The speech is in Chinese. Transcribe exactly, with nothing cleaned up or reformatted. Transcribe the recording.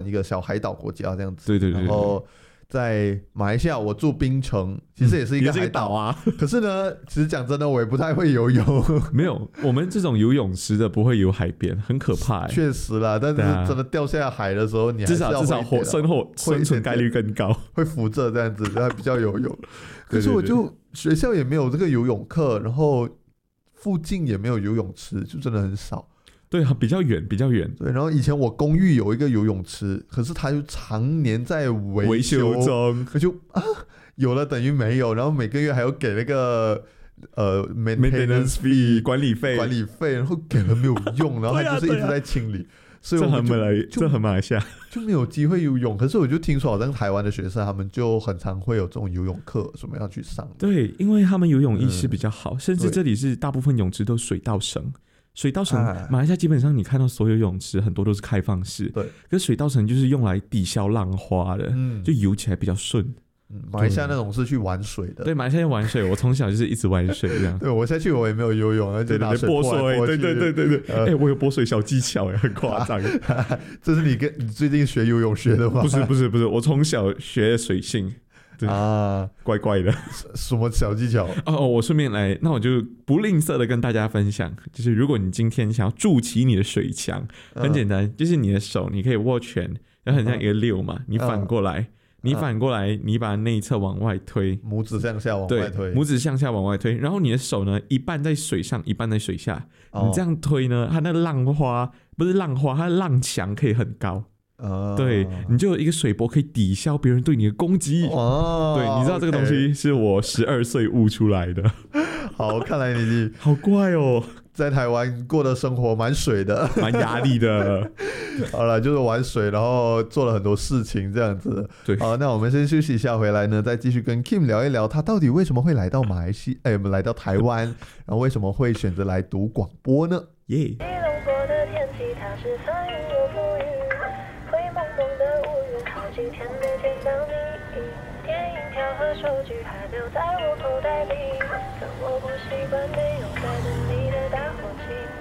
一个小海岛国家这样子。 对对 对, 对。 然后在马来西亚，我住槟城，其实也是一个海岛、 嗯、啊。 可是呢，其实讲真的，我也不太会游泳。 没有，我们这种游泳池的不会游海边，很可怕、欸。 确实啦，但是真的掉下海的时候，你还至是要少至少活生活生存概率更高， 会浮着这样子，才比较有用。可是我就学校也没有这个游泳课，然后附近也没有游泳池，就真的很少。 对，比较远，比较远。 对，然后以前我公寓有一个游泳池，可是它就常年在维修, 维修中， 可就啊有了等于没有，然后每个月还要给那个呃 maintenance fee 管理费， 管理费，然后给了没有用，然后它就是一直在清理，啊啊、所以我们就这很马这很马来西亚就没有机会游泳。可是我就听说好像台湾的学生他们就很常会有这种游泳课，什么要去上。 对，因为他们游泳意识比较好，嗯、甚至这里是大部分泳池都水道绳。水稻绳，马来西亚基本上你看到所有泳池很多都是开放式， 对。 可是水稻绳就是用来抵消浪花的，嗯、就游起来比较顺。 嗯，马来西亚那种是去玩水的， 对，马来西亚玩水，我从小就是一直玩水这样。 对，我下去我也没有游泳，而且拿水泼来泼去。 对对对对对，哎、呃欸，我有泼水小技巧，哎，很夸张。 这是你跟你最近学游泳学的吗？ 不是不是不是，我从小学水性。啊，怪怪的， 什么小技巧？ 哦，我顺便来，那我就不吝啬的跟大家分享，就是如果你今天想要筑起你的水墙，嗯、很简单，就是你的手你可以握拳，然后很像一个六嘛，嗯、你反过来，嗯、你反过来，你把内侧往外推， 拇指向下往外推， 拇指向下往外推，然后你的手呢，一半在水上，一半在水下，哦、你这样推呢，它那浪花不是浪花，它的浪墙可以很高。Uh, 对，你就有一个水波可以抵消别人对你的攻击。哦、uh, 对，你知道这个东西是我十二岁悟出来的。 好，看来你好怪哦， 在台湾过的生活蛮水的， 蛮压力的。 好了，就是玩水，然后做了很多事情这样子。 对， 好，那我们先休息一下，回来呢再继续跟 Kim 聊一聊，他到底为什么会来到马来西亚，哎，我们来到台湾，然后为什么会选择来读广播呢？耶、yeah 。 今天没见到你，电影票和手机还留在我口袋里，可我不习惯没有带着你的打火机。